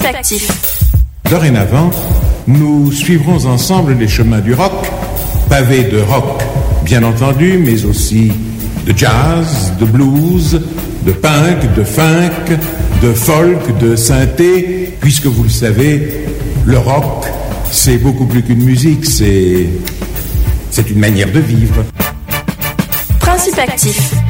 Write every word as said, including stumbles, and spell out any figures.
Actif. Dorénavant, nous suivrons ensemble les chemins du rock, pavés de rock, bien entendu, mais aussi de jazz, de blues, de punk, de funk, de folk, de synthé, puisque vous le savez, le rock, c'est beaucoup plus qu'une musique, c'est, c'est une manière de vivre. Principe Actif.